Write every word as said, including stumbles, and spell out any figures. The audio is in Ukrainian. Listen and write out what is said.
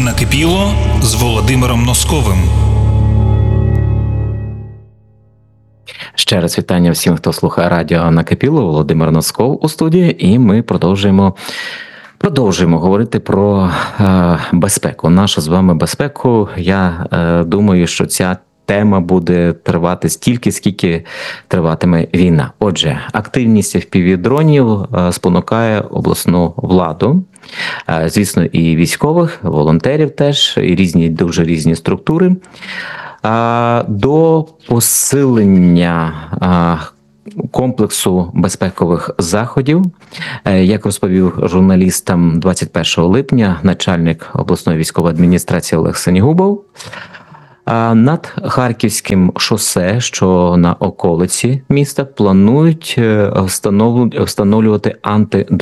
Накипіло з Володимиром Носковим. Ще раз вітання всім, хто слухає радіо «Накипіло». Володимир Носков у студії, і ми продовжуємо продовжуємо говорити про е, безпеку. Нашу з вами безпеку. Я е, думаю, що ця тема буде тривати стільки, скільки триватиме війна. Отже, активність еф пі ві-дронів е, спонукає обласну владу, е, звісно, і військових, волонтерів теж, і різні, дуже різні структури, е, до посилення е, комплексу безпекових заходів. Як розповів журналістам двадцять першого липня начальник обласної військової адміністрації Олег Сенігубов, над Харківським шосе, що на околиці міста, планують встановлювати антидронові